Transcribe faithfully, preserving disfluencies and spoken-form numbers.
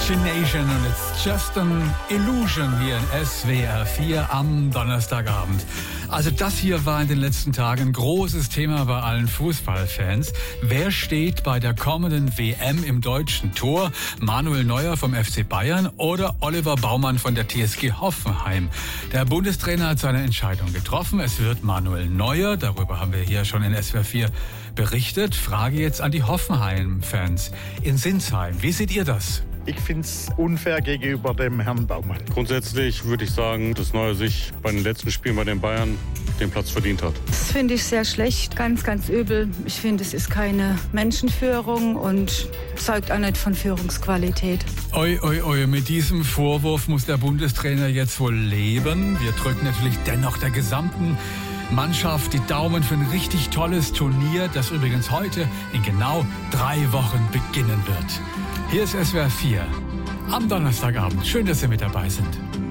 Imagination und It's Just an Illusion hier in S W R vier am Donnerstagabend. Also das hier war in den letzten Tagen ein großes Thema bei allen Fußballfans. Wer steht bei der kommenden W M im deutschen Tor? Manuel Neuer vom F C Bayern oder Oliver Baumann von der T S G Hoffenheim? Der Bundestrainer hat seine Entscheidung getroffen. Es wird Manuel Neuer. Darüber haben wir hier schon in S W R vier berichtet. Frage jetzt an die Hoffenheim-Fans in Sinsheim. Wie seht ihr das? Ich finde es unfair gegenüber dem Herrn Baumann. Grundsätzlich würde ich sagen, dass Neuer sich bei den letzten Spielen bei den Bayern den Platz verdient hat. Das finde ich sehr schlecht, ganz, ganz übel. Ich finde, es ist keine Menschenführung und zeugt auch nicht von Führungsqualität. Oi, oi, oi, mit diesem Vorwurf muss der Bundestrainer jetzt wohl leben. Wir drücken natürlich dennoch der gesamten Mannschaft die Daumen für ein richtig tolles Turnier, das übrigens heute in genau drei Wochen beginnen wird. Hier ist S W R vier am Donnerstagabend. Schön, dass Sie mit dabei sind.